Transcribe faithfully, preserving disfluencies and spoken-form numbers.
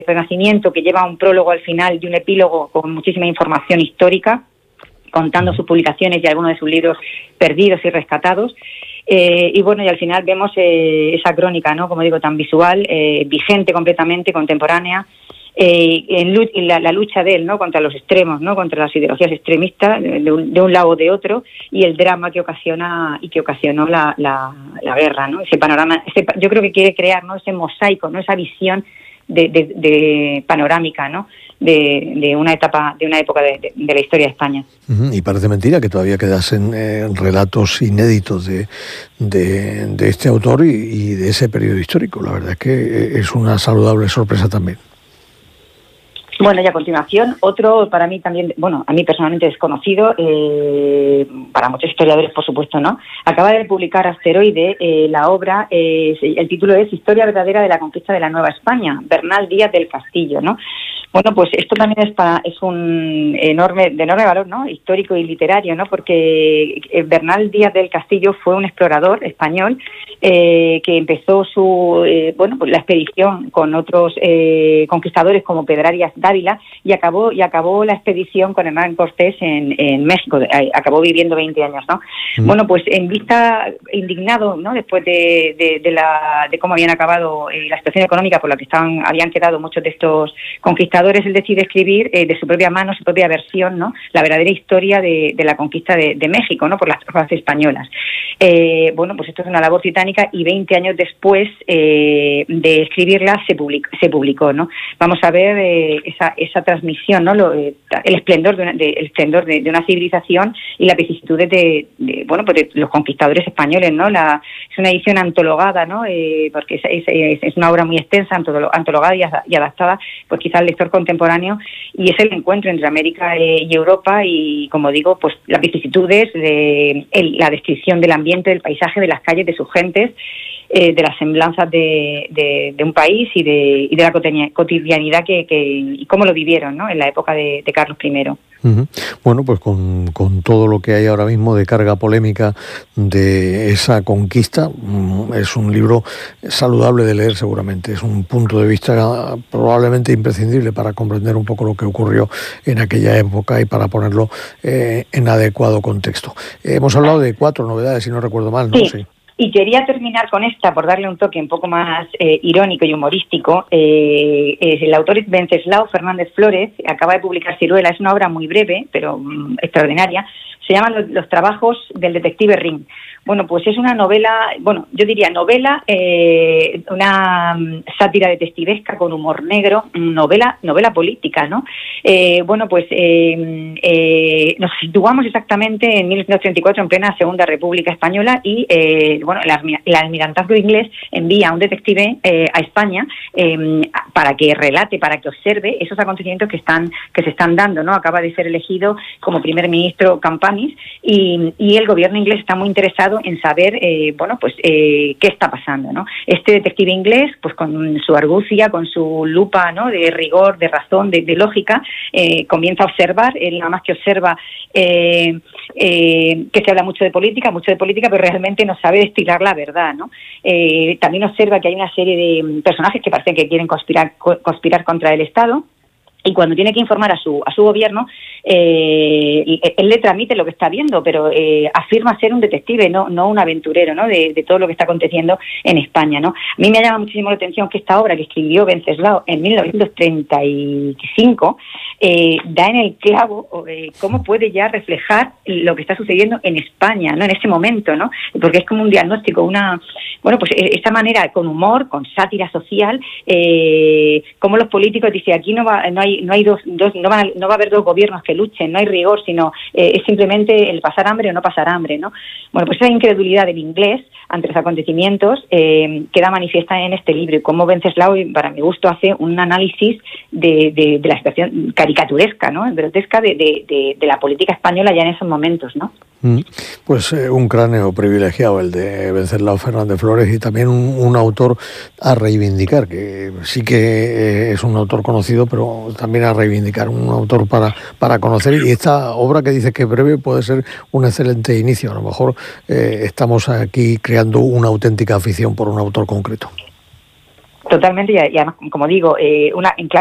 Renacimiento, que lleva un prólogo al final y un epílogo con muchísima información histórica, contando sus publicaciones y algunos de sus libros perdidos y rescatados. Eh, y bueno, y al final vemos eh, esa crónica, ¿no? Como digo, tan visual, eh, vigente completamente, contemporánea, eh, en lu- la, la lucha de él, ¿no? Contra los extremos, ¿no? Contra las ideologías extremistas de un, de un lado o de otro, y el drama que ocasiona y que ocasionó la, la, la guerra, ¿no? Ese panorama, ese, yo creo que quiere crear, ¿no? Ese mosaico, ¿no? Esa visión de, de, de panorámica, ¿no? De, de una etapa, de una época de, de, de la historia de España. Uh-huh. Y parece mentira que todavía quedasen eh, relatos inéditos de, de, de este autor y, y de ese periodo histórico. La verdad es que es una saludable sorpresa también. Bueno, y a continuación, otro para mí también, bueno, a mí personalmente desconocido, eh, para muchos historiadores, por supuesto, ¿no? Acaba de publicar Asteroide, eh, la obra, eh, el título es Historia verdadera de la conquista de la Nueva España, Bernal Díaz del Castillo, ¿no? Bueno, pues esto también es, para, es un enorme, de enorme valor, ¿no? Histórico y literario, ¿no? Porque Bernal Díaz del Castillo fue un explorador español eh, que empezó su, eh, bueno, pues la expedición con otros eh, conquistadores como Pedrarias Dávila y acabó y acabó la expedición con Hernán Cortés en, en México. Acabó viviendo veinte años, ¿no? Mm. Bueno, pues en vista, indignado, ¿no? Después de, de, de la de cómo habían acabado eh, la situación económica por la que estaban habían quedado muchos de estos conquistadores, él decide escribir eh, de su propia mano, su propia versión, ¿no? La verdadera historia de, de la conquista de, de México, ¿no? Por las tropas españolas. Eh, bueno, pues esto es una labor titánica y veinte años después eh, de escribirla se publicó, se publicó, ¿no? Vamos a ver eh, esa, esa transmisión, ¿no? Lo, eh, el esplendor de una, de, el esplendor de, de una civilización y las vicisitudes de, de, bueno, pues de los conquistadores españoles, ¿no? La, es una edición antologada, ¿no? Eh, porque es, es, es una obra muy extensa, antologada y, y adaptada, pues quizás al lector contemporáneo, y es el encuentro entre América eh, y Europa y, como digo, pues las vicisitudes, de, el, la descripción del ambiente, del paisaje, de las calles, de sus gentes, eh, de las semblanzas de, de, de un país y de, y de la cotidianidad que, que y cómo lo vivieron, ¿no? En la época de, de Carlos primero. Uh-huh. Bueno, pues con, con todo lo que hay ahora mismo de carga polémica de esa conquista, es un libro saludable de leer seguramente, es un punto de vista probablemente imprescindible para comprender un poco lo que ocurrió en aquella época y para ponerlo eh, en adecuado contexto. Eh, hemos hablado de cuatro novedades, si no recuerdo mal, ¿no? Sí. Sí. Y quería terminar con esta, por darle un toque un poco más eh, irónico y humorístico. Eh, es el autor Wenceslao Fernández Flórez, acaba de publicar Ciruela, es una obra muy breve, pero um, extraordinaria. Se llama Los, los trabajos del detective Ring. Bueno, pues es una novela, bueno, yo diría novela, eh, una um, sátira detectivesca con humor negro, novela novela política, ¿no? Eh, bueno, pues eh, eh, nos situamos exactamente en mil novecientos treinta y cuatro, en plena Segunda República Española, y eh, bueno, el, el almirantazgo inglés envía a un detective eh, a España eh, para que relate, para que observe esos acontecimientos que están que se están dando, ¿no? Acaba de ser elegido como primer ministro Campanis y, y el gobierno inglés está muy interesado en saber, eh, bueno, pues eh, qué está pasando, ¿no? Este detective inglés, pues con su argucia, con su lupa, ¿no? De rigor, de razón, de, de lógica, eh, comienza a observar, él nada más que observa eh, eh, que se habla mucho de política, mucho de política, pero realmente no sabe destilar la verdad, ¿no? Eh, también observa que hay una serie de personajes que parecen que quieren conspirar, conspirar contra el Estado. Y cuando tiene que informar a su a su gobierno, eh, él le transmite lo que está viendo, pero eh, afirma ser un detective, no no un aventurero, ¿no? De, de todo lo que está aconteciendo en España, ¿no? A mí me llama muchísimo la atención que esta obra que escribió Wenceslao en mil novecientos treinta y cinco eh, da en el clavo eh, cómo puede ya reflejar lo que está sucediendo en España, ¿no? En ese momento, ¿no? Porque es como un diagnóstico, una bueno, pues esta manera con humor, con sátira social, eh, como los políticos dicen aquí no va no hay no hay dos, dos no, va, no va a haber dos gobiernos que luchen, no hay rigor, sino eh, es simplemente el pasar hambre o no pasar hambre, ¿no? Bueno, pues esa incredulidad del inglés ante los acontecimientos eh, queda manifiesta en este libro, y cómo Wenceslao, para mi gusto, hace un análisis de, de, de la situación caricaturesca, ¿no? Grotesca de, de, de, de la política española ya en esos momentos, ¿no? Pues eh, un cráneo privilegiado el de Wenceslao Fernández Flórez, y también un, un autor a reivindicar, que sí que eh, es un autor conocido, pero también a reivindicar, un autor para, para conocer. Y esta obra que dices que es breve puede ser un excelente inicio. A lo mejor eh, estamos aquí creando una auténtica afición por un autor concreto. Totalmente, y además, como digo, eh, una, en